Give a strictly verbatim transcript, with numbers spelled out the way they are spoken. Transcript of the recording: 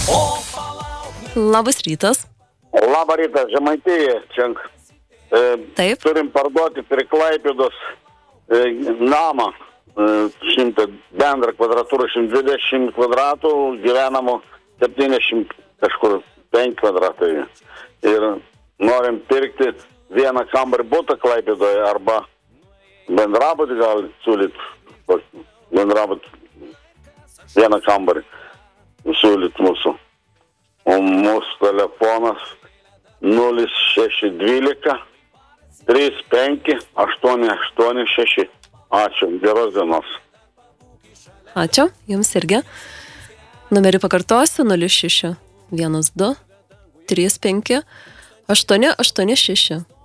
Labas rytas. Labą rytą, Žemaitija. Čia e, Taip. turim parduoti prie Klaipėdos e, namą. E, šimtą, bendrą kvadratūrą šimtas dvidešimt kvadratų, gyvenamo septyniasdešimt kažkur penki kvadratai. Ir norim pirkti vieną kambarį butą Klaipėdoje arba bendrabutį gali siūlyti. Bendrabutį vieną kambarį siūlyti mūsų. O mūsų telefonas nulis šeši dvylika trys penki aštuoni aštuoni šeši. Ačiū, geros dienos. Ačiū, jums irgi. Numerį pakartosiu nulis šeši vienas du trys penki aštuoni aštuoni šeši.